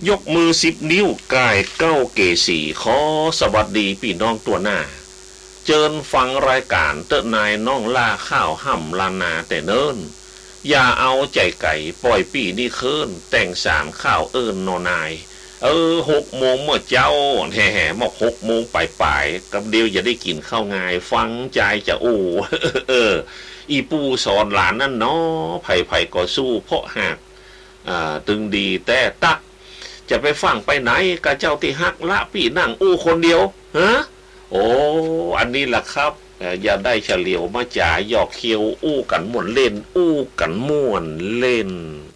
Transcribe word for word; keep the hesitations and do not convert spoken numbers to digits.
ยกมือสิบนิ้วกายเก้าเกสีขอสวัสดีพี่น้องตัวหน้าเจิญฟังรายการเตอะนายน้องล่าข้าวห่ำลานาแต่เนิ่นอย่าเอาใจไก่ปล่อยปีนี่เคินแต่งสารข้าวเอิญนอนายเออหกโมงเมื่อเจ้าแห่แห่มาหกโมงปลายๆกับเดียวจะได้กินข้าวง่ายฟังใจจะโอ้เอออีปูสอนหลานนั่นเนาะไผ่ไผ่ก็สู้เพราะหากอ่าตึงดีแต่ตักจะไปฟังไปไหนกับเจ้าที่ฮักละพี่นั่งอู้คนเดียวฮะโอ้อันนี้แหละครับอย่าได้เฉลียวมาจ่ายหยอกเคียวอู้กันม่วนเล่นอู้กันม่วนเล่น